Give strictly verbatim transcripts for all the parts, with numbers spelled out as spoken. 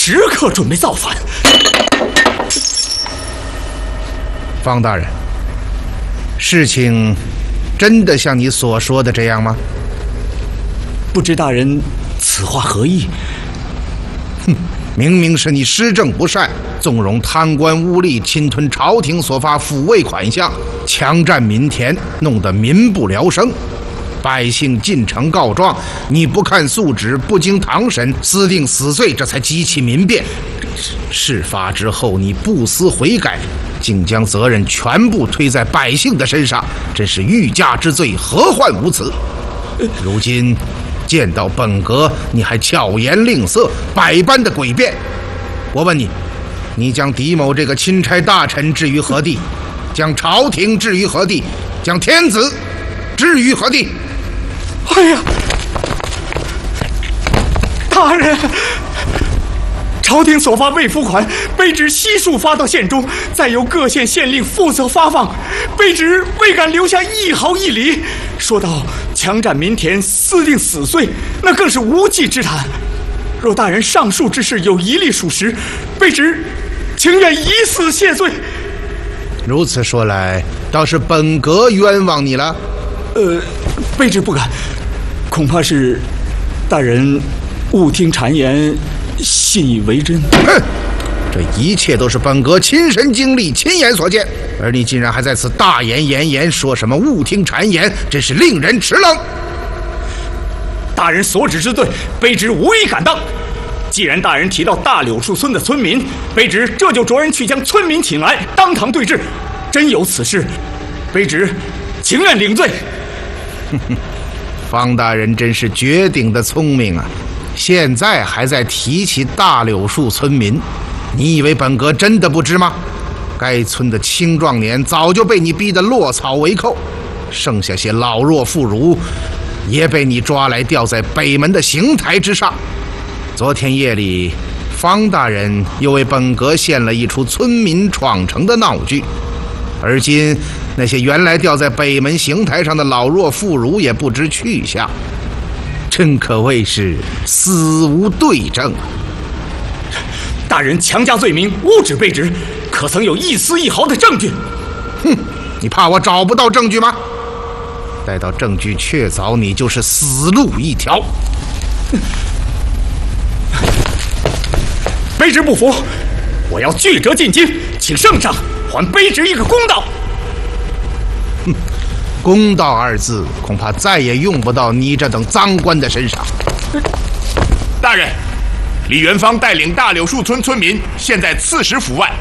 时刻准备造反。 方大人，事情真的像你所说的这样吗？ 不知大人此话何意？ 哼，明明是你施政不善，纵容贪官污吏侵吞朝廷所发抚慰款项，强占民田，弄得民不聊生。百姓进城告状，你不看素质，不经堂审，私定死罪，这才激起民变。事发之后，你不思悔改，竟将责任全部推在百姓的身上，真是欲加之罪，何患无辞！如今见到本阁，你还巧言令色，百般的诡辩。我问你，你将狄某这个钦差大臣置于何地？将朝廷置于何地？将天子置于何地？ 哎呀，大人，朝廷所发慰抚款，卑职悉数发到县中，再由各县县令负责发放。卑职未敢留下一毫一厘。说到强占民田、私定死罪，那更是无稽之谈。若大人上述之事有一例属实，卑职情愿以死谢罪。 如此说来，倒是本阁冤枉你了。 呃，卑职不敢，恐怕是大人误听谗言，信以为真。 哼，这一切都是本阁亲身经历、亲眼所见，而你竟然还在此大言炎炎，说什么误听谗言，真是令人齿冷。 大人所指之罪，卑职无一敢当。既然大人提到大柳树村的村民，卑职这就着人去将村民请来，当堂对质。真有此事，卑职情愿领罪。 方大人真是绝顶的聪明啊！现在还在提起大柳树村民，你以为本阁真的不知吗？该村的青壮年早就被你逼得落草为寇，剩下些老弱妇孺也被你抓来吊在北门的刑台之上。昨天夜里，方大人又为本阁献了一出村民闯城的闹剧，而今那些原来吊在北门刑台上的老弱妇孺也不知去向，真可谓是死无对证。 大人强加罪名，诬指卑职，可曾有一丝一毫的证据？ 哼，你怕我找不到证据吗？待到证据确凿，你就是死路一条。 卑职不服，我要具折进京，请圣上还卑职一个公道。 哼，公道二字恐怕再也用不到你这等赃官的身上。 大人，李元芳带领大柳树村村民现在刺史府外。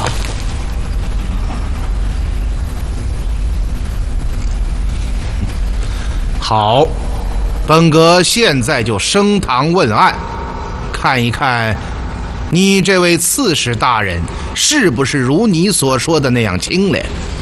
好，本阁现在就升堂问案，看一看你这位刺史大人是不是如你所说的那样清廉。